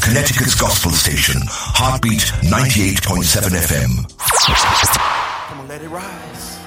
Connecticut's gospel station, Heartbeat 98.7 FM. Come on, let it rise.